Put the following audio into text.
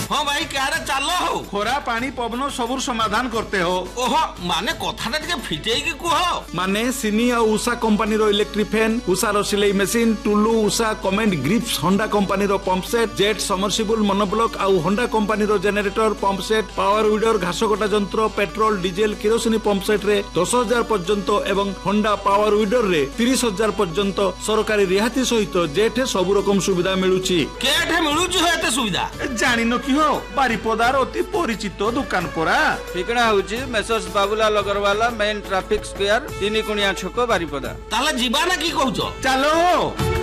हाँ भाई क्या रे चलो हो खोरा पानी पवन सबुर समाधान करते हो। ओहो माने कथाटा टिके फिटेई की कह माने सिनी और उषा कंपनी रो इलेक्ट्रिक फैन, उषा रो सिलाई machine, Tullu Usha comment grips, Honda company रो pump set, jet submersible monoblock और होंडा कंपनी रो generator pump set, power weeder घास कटा जंत्र, पेट्रोल डीजेल किरोसिनी पंप सेट रे 10,000 पर्यंत एवं होंडा पावर वीडर रे 30,000 पर्यंत सरकारी रिहाती सहित जेठे सब रकम सुविधा मिलुची। केठे मिलुची हो एते सुविधा जानिनो कि हो बारिपदार अति परिचित दुकान परा। ठिकना होची messrs Babulal Agrawala main traffic square 3 कुणिया छक बारिपदा। ताले जीवा ना की कहउछो चलो।